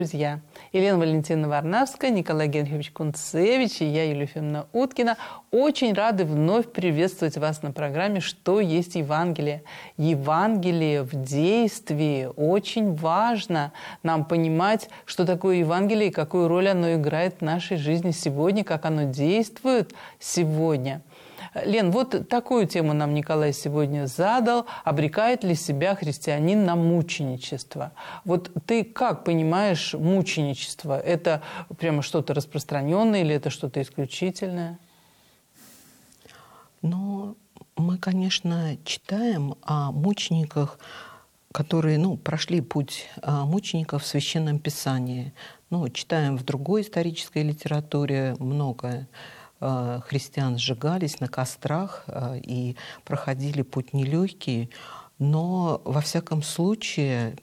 Друзья, Елена Валентиновна Варнавская, Николай Генрихович Кунцевич и я, Юлия Ефимовна Уткина, очень рады вновь приветствовать вас на программе «Что есть Евангелие?». Евангелие в действии. Очень важно нам понимать, что такое Евангелие и какую роль оно играет в нашей жизни сегодня, как оно действует сегодня. Лен, вот такую тему нам Николай сегодня задал. Обрекает ли себя христианин на мученичество? Вот ты как понимаешь мученичество? Это прямо что-то распространенное или это что-то исключительное? Ну, мы, конечно, читаем о мучениках, которые прошли путь мучеников в Священном Писании. Читаем в другой исторической литературе многое. Христиан сжигались на кострах и проходили путь нелегкий. Но, во всяком случае,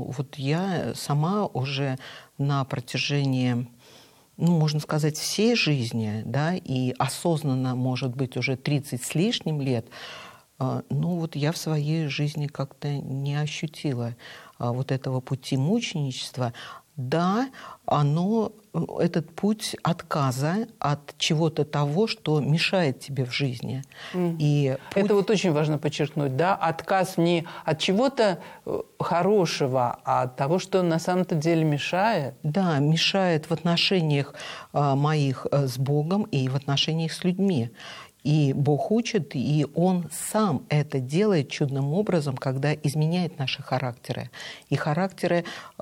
я сама уже на протяжении, можно сказать, всей жизни, и осознанно, может быть, уже 30 с лишним лет, я в своей жизни как-то не ощутила вот этого пути мученичества. Да, этот путь отказа от чего-то того, что мешает тебе в жизни. И это вот очень важно подчеркнуть, да? Отказ не от чего-то хорошего, а от того, что на самом-то деле мешает. Да, мешает в отношениях моих с Богом и в отношениях с людьми. И Бог учит, и Он сам это делает чудным образом, когда изменяет наши характеры. И характеры,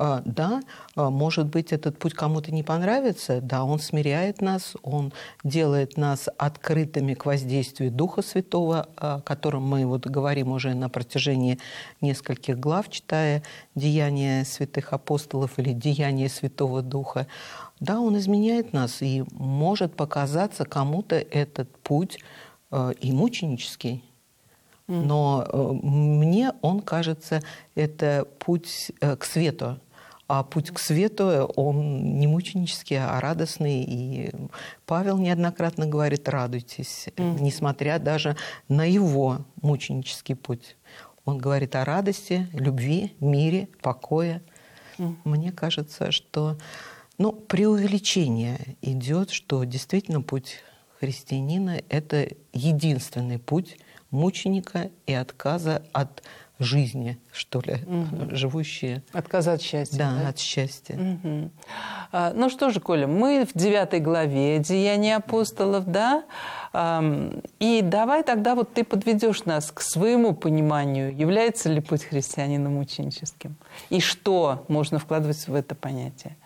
может быть, этот путь кому-то не понравится, Он смиряет нас, Он делает нас открытыми к воздействию Духа Святого, о котором мы говорим уже на протяжении нескольких глав, читая «Деяния святых апостолов» или «Деяния Святого Духа». Да, он изменяет нас, и может показаться кому-то этот путь и мученический. Но мне он кажется, это путь к свету. А путь к свету, он не мученический, а радостный. И Павел неоднократно говорит: радуйтесь, несмотря даже на его мученический путь. Он говорит о радости, любви, мире, покое. Мне кажется, что преувеличение идет, что действительно путь христианина – это единственный путь мученика и отказа от жизни, что ли, живущие. Отказа от счастья. Да, от счастья. Ну что же, Коля, мы в 9 главе «Деяния апостолов», да? И давай тогда ты подведешь нас к своему пониманию, является ли путь христианина мученическим? И что можно вкладывать в это понятие?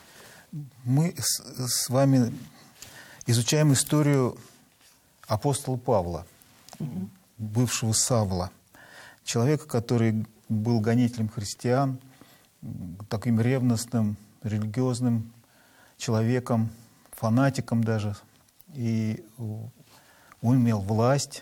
Мы с вами изучаем историю апостола Павла, бывшего Савла, человека, который был гонителем христиан, таким ревностным, религиозным человеком, фанатиком даже. И он имел власть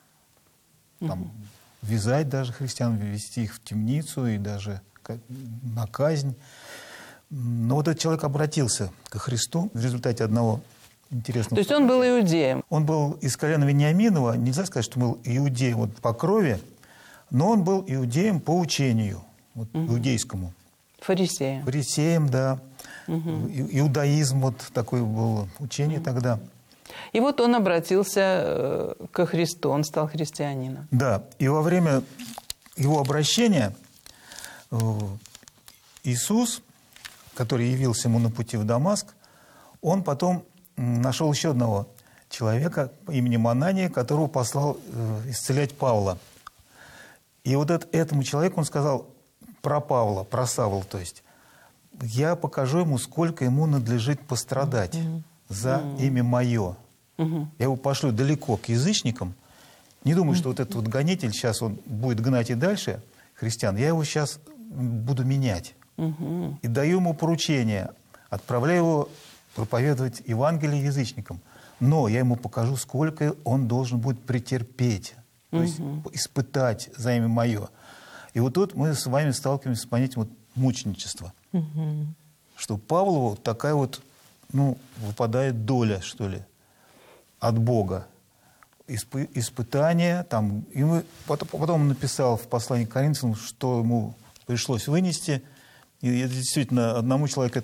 вязать даже христиан, ввести их в темницу и даже на казнь. Но этот человек обратился ко Христу в результате одного интересного... То есть он был иудеем? Он был из колена Вениаминова. Нельзя сказать, что был иудеем по крови, но он был иудеем по учению, иудейскому. Фарисеем. Фарисеем, да. Иудаизм, такое было учение тогда. И он обратился ко Христу, он стал христианином. Да, и во время его обращения Иисус, который явился ему на пути в Дамаск, он потом нашел еще одного человека по имени Анания, которого послал исцелять Павла. И этому человеку он сказал про Павла, про Савла, то есть: я покажу ему, сколько ему надлежит пострадать за имя мое. Я его пошлю далеко к язычникам. Не думаю, что этот гонитель сейчас он будет гнать и дальше христиан. Я его сейчас буду менять. И даю ему поручение, отправляю его проповедовать Евангелие язычникам. Но я ему покажу, сколько он должен будет претерпеть, то есть испытать за имя мое. И тут мы с вами сталкиваемся с понятием мученичества. Что Павлу такая выпадает доля, что ли, от Бога. Испытания. Потом он написал в послании к Коринфянам, что ему пришлось вынести. И это действительно одному человеку